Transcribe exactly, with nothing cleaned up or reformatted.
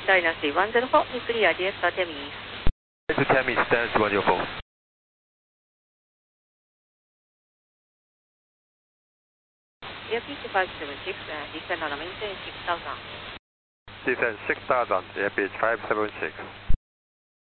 Dynasty one zero four, clear D F to Temis. To Temis, Dynasty one zero four. Airbus five seven six, uh, descend on a maintain six thousand. Descend six thousand, Airbus five seven six.